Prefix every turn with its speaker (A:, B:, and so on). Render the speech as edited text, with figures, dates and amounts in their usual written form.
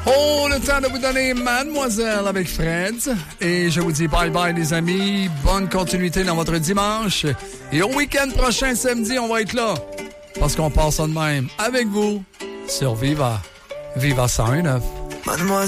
A: Oh, le temps de vous donner Mademoiselle avec Fred. Et je vous dis bye-bye, les amis. Bonne continuité dans votre dimanche. Et au week-end prochain, samedi, on va être là. Parce qu'on passe ça de même avec vous sur Viva. Viva 101.9.
B: Mademoiselle.